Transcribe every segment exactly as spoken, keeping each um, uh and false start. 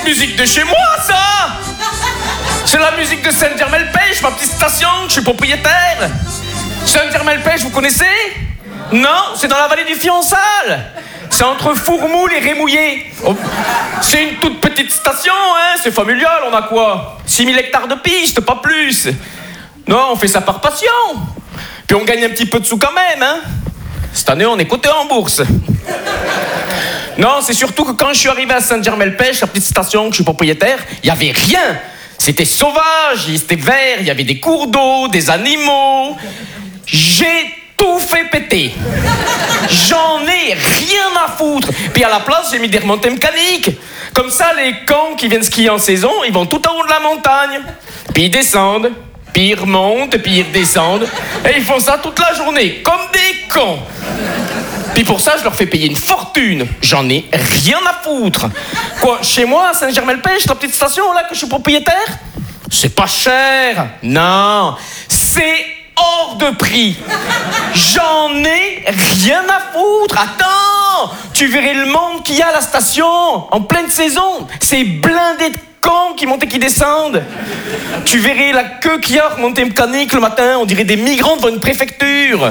musique de chez moi, ça. C'est la musique de Saint-Germain-le-Pêche, ma petite station, je suis propriétaire. Saint-Germain-le-Pêche, vous connaissez? Non, c'est dans la vallée du Fionsal. C'est entre Fourmoule et Rémouillé. Oh, c'est une toute petite station, hein, c'est familial, on a quoi? six mille hectares de pistes, pas plus. Non, on fait ça par passion. Puis on gagne un petit peu de sous quand même, hein. Cette année, on est coté en bourse. Non, c'est surtout que quand je suis arrivé à Saint-Germain-le-Pêche, la petite station que je suis propriétaire, il n'y avait rien. C'était sauvage, c'était vert, il y avait des cours d'eau, des animaux. J'ai tout fait péter. J'en ai rien à foutre. Puis à la place, j'ai mis des remontées mécaniques. Comme ça, les cons qui viennent skier en saison, ils vont tout en haut de la montagne. Puis ils descendent, puis ils remontent, puis ils redescendent. Et ils font ça toute la journée, comme des cons. Puis pour ça, je leur fais payer une fortune. J'en ai rien à foutre. Quoi, chez moi, à Saint-Germain-le-Pêche, la petite station là que je suis propriétaire, c'est pas cher. Non, c'est hors de prix. J'en ai rien à foutre. Attends, tu verrais le monde qu'il y a à la station en pleine saison. C'est blindé de cons qui montent et qui descendent. Tu verrais la queue qu'il y a remontée mécanique le matin. On dirait des migrants devant une préfecture.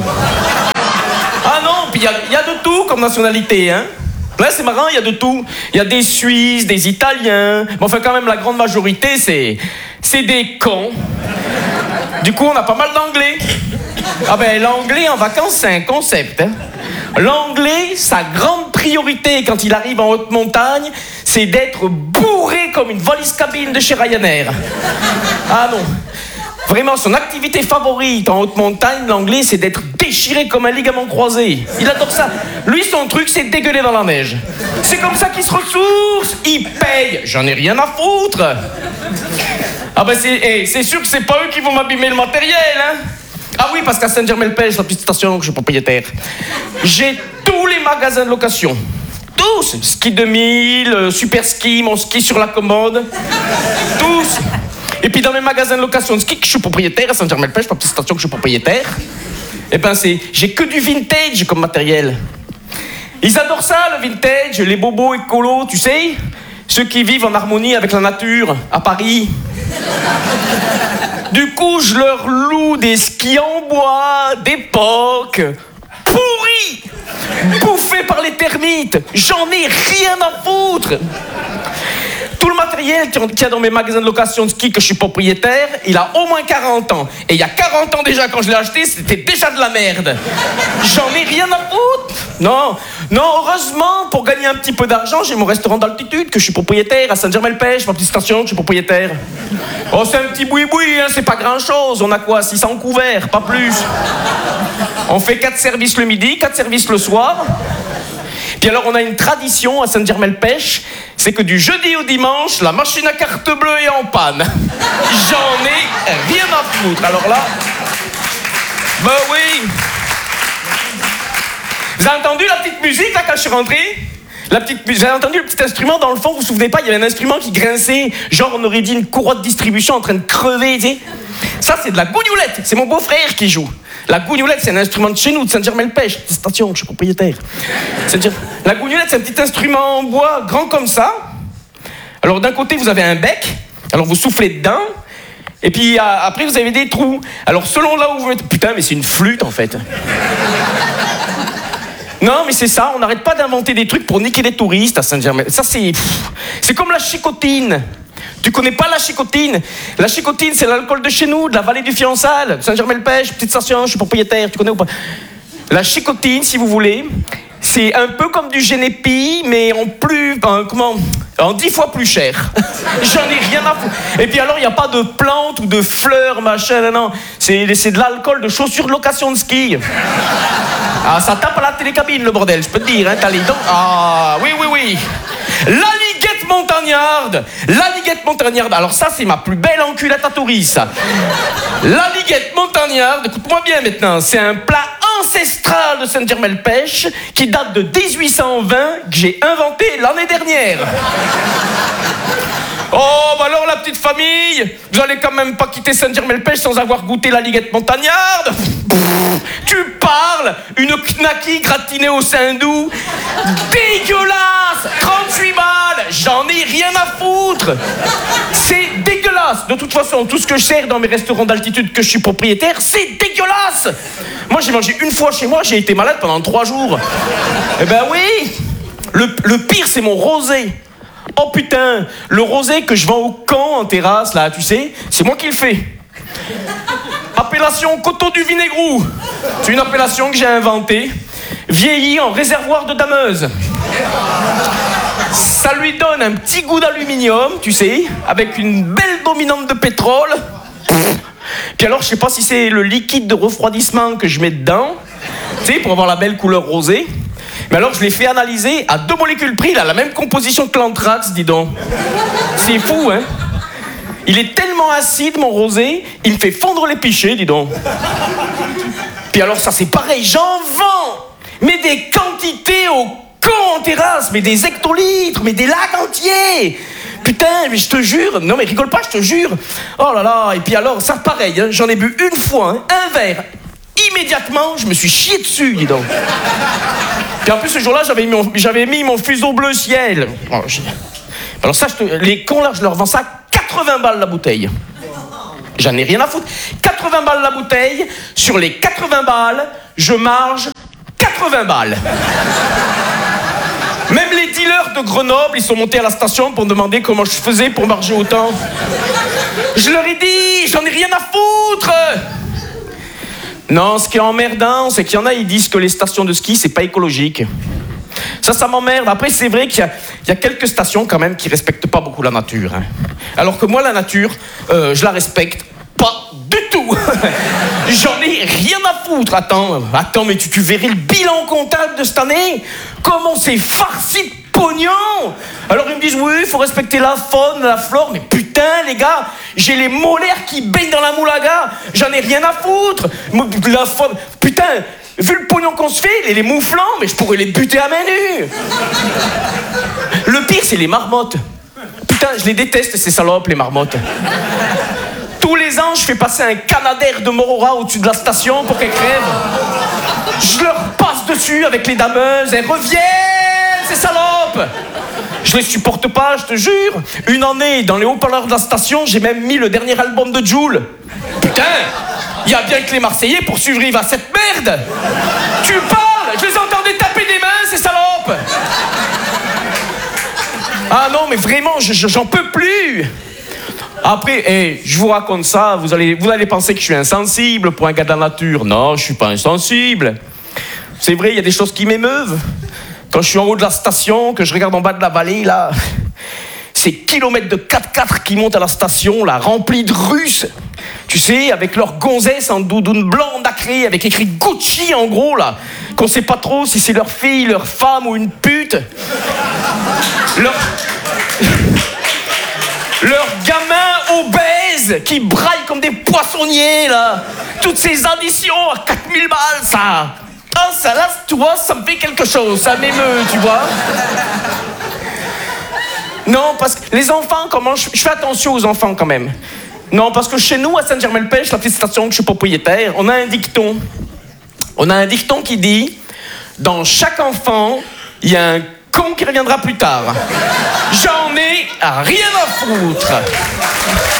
Ah non, puis il y, y a de tout comme nationalité, hein. Là, c'est marrant, il y a de tout. Il y a des Suisses, des Italiens. Bon, enfin, quand même, la grande majorité, c'est... c'est des cons. Du coup, on a pas mal d'anglais. Ah ben, l'anglais en vacances, c'est un concept, hein. L'anglais, sa grande priorité quand il arrive en haute montagne, c'est d'être bourré comme une valise cabine de chez Ryanair. Ah non. Vraiment, son activité favorite en haute montagne, l'anglais, c'est d'être déchiré comme un ligament croisé. Il adore ça. Lui, son truc, c'est dégueuler dans la neige. C'est comme ça qu'il se ressource. Il paye. J'en ai rien à foutre. Ah ben, c'est, hey, c'est sûr que c'est pas eux qui vont m'abîmer le matériel, hein. Ah oui, parce qu'à Saint-Germain-le-Pêche, la petite station que je suis propriétaire, j'ai tous les magasins de location. Tous. Ski deux mille, Super Ski, mon ski sur la commode. Tous. Et puis dans mes magasins de location de ski que je suis propriétaire, à Saint-Germain-le-Pêche, ma petite station que je suis propriétaire, eh ben c'est, j'ai que du vintage comme matériel. Ils adorent ça, le vintage, les bobos écolos, tu sais, ceux qui vivent en harmonie avec la nature, à Paris. Du coup, je leur loue des skis en bois, d'époque, pourris, bouffés par les termites. J'en ai rien à foutre. Tout le matériel qu'il y a dans mes magasins de location de ski que je suis propriétaire, il a au moins quarante ans. Et il y a quarante ans déjà, quand je l'ai acheté, c'était déjà de la merde. J'en ai rien à foutre. Non, non, heureusement, pour gagner un petit peu d'argent, j'ai mon restaurant d'altitude que je suis propriétaire à Saint-Germain-le-Pêche, ma petite station que je suis propriétaire. Oh, c'est un petit boui-boui, hein, c'est pas grand-chose. On a quoi, six cents couverts, pas plus. On fait quatre services le midi, quatre services le soir. Puis alors, on a une tradition à Saint-Germain-le-Pêche, c'est que du jeudi au dimanche, la machine à carte bleue est en panne. J'en ai rien à foutre. Alors là, ben oui. Vous avez entendu la petite musique, là, quand je suis rentré? La petite, vous avez entendu le petit instrument dans le fond, vous vous souvenez pas, il y avait un instrument qui grinçait, genre on aurait dit une courroie de distribution en train de crever, tu sais. Ça, c'est de la gougnoulette, c'est mon beau-frère qui joue. La gougnoulette, c'est un instrument de chez nous, de Saint-Germain-le-Pêche. Station, je suis propriétaire. C'est-à-dire, la gougnoulette, c'est un petit instrument en bois grand comme ça. Alors d'un côté, vous avez un bec, alors vous soufflez dedans, et puis après, vous avez des trous. Alors selon là où vous êtes... Putain, mais c'est une flûte, en fait. Non, mais c'est ça, on n'arrête pas d'inventer des trucs pour niquer les touristes à Saint-Germain. Ça, c'est... C'est comme la chicotine. Tu connais pas la chicotine? La chicotine, c'est l'alcool de chez nous, de la vallée du Fionsal, Saint-Germain-le-Pêche, petite station, je suis propriétaire, tu connais ou pas? La chicotine, si vous voulez, c'est un peu comme du Génépi, mais en plus... En, comment? En dix fois plus cher. J'en ai rien à foutre. Et puis alors, il n'y a pas de plantes ou de fleurs, machin, non, non. C'est, c'est de l'alcool de chaussures de location de ski. Ah, ça tape à la télécabine, le bordel, je peux te dire, hein, t'as les dents. Ah, oui, oui, oui. La liguette montagnarde. La liguette montagnarde. Alors ça, c'est ma plus belle enculette à touristes, ça. La liguette montagnarde, écoute-moi bien maintenant, c'est un plat ancestral de Saint-Germain-le-Pêche qui date de dix-huit cent vingt, que j'ai inventé l'année dernière. Oh, bah alors la petite famille, vous allez quand même pas quitter Saint-Germain-le-Pêche sans avoir goûté la liguette montagnarde? Tu parles, une knacky gratinée au sein doux. Dégueulasse, trente-huit balles, j'en ai rien à foutre. C'est dégueulasse. De toute façon, tout ce que je sers dans mes restaurants d'altitude que je suis propriétaire, c'est dégueulasse. Moi, j'ai mangé une fois chez moi, j'ai été malade pendant trois jours. Eh ben oui. Le, le pire, c'est mon rosé. Oh putain, le rosé que je vends au camp en terrasse, là, tu sais, c'est moi qui le fais. Appellation Coteau du Vinaigrou. C'est une appellation que j'ai inventée. Vieilli en réservoir de dameuse. Ça lui donne un petit goût d'aluminium, tu sais, avec une belle dominante de pétrole. Puis alors, je sais pas si c'est le liquide de refroidissement que je mets dedans, tu sais, pour avoir la belle couleur rosée. Mais alors, je l'ai fait analyser à deux molécules près, il a la même composition que l'anthrax, dis donc. C'est fou, hein? Il est tellement acide, mon rosé, il me fait fondre les pichets, dis donc. Puis alors, ça, c'est pareil, j'en vends, mais des quantités au con en terrasse, mais des hectolitres, mais des lacs entiers. Putain, mais je te jure, non mais rigole pas, je te jure. Oh là là, et puis alors, ça, pareil, hein, j'en ai bu une fois, hein, un verre. Immédiatement, je me suis chié dessus, dis donc. Puis en plus, ce jour-là, j'avais mis mon, j'avais mis mon fuseau bleu ciel. Oh, alors ça, je te, les cons là, je leur vends ça quatre-vingts balles la bouteille. J'en ai rien à foutre. quatre-vingts balles la bouteille, sur les quatre-vingts balles, je marge quatre-vingts balles. Même les dealers de Grenoble, ils sont montés à la station pour me demander comment je faisais pour marger autant. Je leur ai dit, j'en ai rien à foutre. Non, ce qui est emmerdant, c'est qu'il y en a, ils disent que les stations de ski, c'est pas écologique. Ça, ça m'emmerde. Après, c'est vrai qu'il y a, il y a quelques stations, quand même, qui respectent pas beaucoup la nature. Hein. Alors que moi, la nature, euh, je la respecte pas du tout. J'en ai rien à foutre. Attends, attends, mais tu, tu verrais le bilan comptable de cette année. Comment c'est farci de pognon. Alors ils me disent, oui, il faut respecter la faune, la flore. Mais putain, les gars, j'ai les molaires qui baignent dans la moulaga. J'en ai rien à foutre. La faune, putain, vu le pognon qu'on se fait, les, les mouflons, mais je pourrais les buter à main nue. Le pire, c'est les marmottes. Putain, je les déteste, ces salopes, les marmottes. Tous les ans, je fais passer un canadair de Morora au-dessus de la station pour qu'elles crèvent. Je leur passe dessus avec les dameuses, elles reviennent, ces salopes. Je les supporte pas, je te jure. Une année, dans les haut-parleurs de la station, j'ai même mis le dernier album de Jul. Putain, il y a bien que les Marseillais pour survivre à cette merde. Tu parles, je les entendais taper des mains, ces salopes. Ah non, mais vraiment, je, je, j'en peux plus. Après, hey, je vous raconte ça, vous allez, vous allez penser que je suis insensible pour un gars de la nature. Non, je suis pas insensible. C'est vrai, il y a des choses qui m'émeuvent. Quand je suis en haut de la station, que je regarde en bas de la vallée, là, ces kilomètres de quatre-quatre qui montent à la station, là, remplis de Russes, tu sais, avec leurs gonzesses en doudoune blanc nacré, avec écrit Gucci en gros, là, qu'on sait pas trop si c'est leur fille, leur femme ou une pute. Leur... Leurs gamins obèses qui braillent comme des poissonniers, là. Toutes ces additions à quatre mille balles, ça... Ah, ça, là, tu vois, ça me fait quelque chose, ça m'émeut, tu vois. Non, parce que les enfants, comment... Je, je fais attention aux enfants, quand même. Non, parce que chez nous, à Saint-Germain-le-Pêche, la petite station que je suis propriétaire, on a un dicton. On a un dicton qui dit « Dans chaque enfant, il y a un con qui reviendra plus tard. » J'en ai rien à foutre.